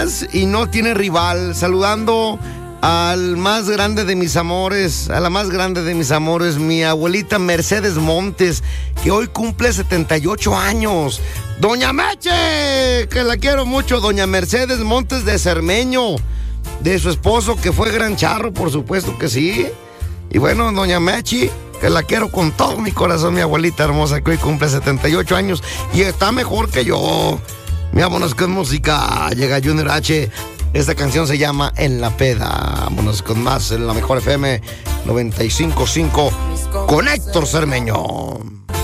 más y no tiene rival. Saludando al más grande de mis amores, a la más grande de mis amores, mi abuelita Mercedes Montes, que hoy cumple 78 años. Doña Meche, que la quiero mucho, doña Mercedes Montes de Cermeño, de su esposo que fue gran charro, por supuesto que sí. Y bueno, doña Mechi, que la quiero con todo mi corazón, mi abuelita hermosa, que hoy cumple 78 años y está mejor que yo. Vámonos con música, llega Junior H. Esta canción se llama En la Peda. Vámonos con más en la Mejor FM 95.5 con Héctor Cermeño.